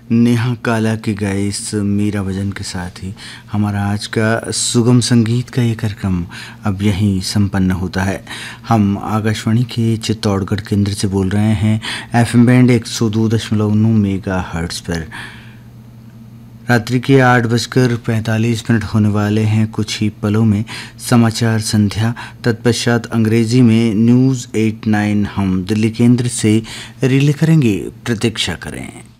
नेहा काला के गाए इस मीरा भजन के साथ ही हमारा आज का सुगम संगीत का ये कार्यक्रम अब यहीं संपन्न होता है। हम आकाशवाणी के चित्तौड़गढ़ केंद्र से बोल रहे हैं एफएम बैंड 102.9 मेगा हर्ट्ज पर। रात्रि के 8:45 होने वाले हैं। कुछ ही पलों में समाचार संध्या, तत्पश्चात अंग्रेजी में न्यूज़ 89 हम दिल्ली केंद्र से रिले करेंगे। प्रतीक्षा करें।